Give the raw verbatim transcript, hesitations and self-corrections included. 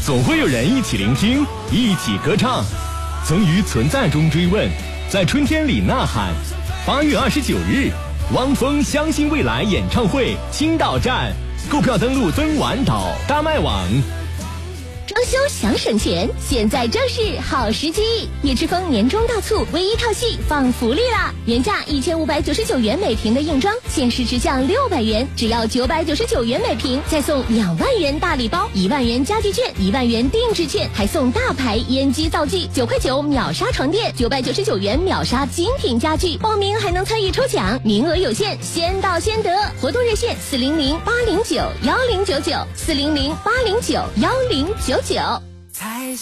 总会有人一起聆听，一起歌唱，从于存在中追问，在春天里呐喊。八月二十九日，汪峰相信未来演唱会青岛站，购票登录登晚岛大麦网。 装修想省钱，现在正是好时机！叶之峰年终大促，唯一套系放福利啦！原价一千五百九十九元每平的硬装，限时直降六百元，只要九百九十九元每平，再送两万元大礼包，一万元家具券，一万元定制券，还送大牌烟机皂剂，九块九秒杀床垫，九百九十九元秒杀精品家具。报名还能参与抽奖，名额有限，先到先得。活动热线四零零八零九幺零九九，四零零八零九幺零九九。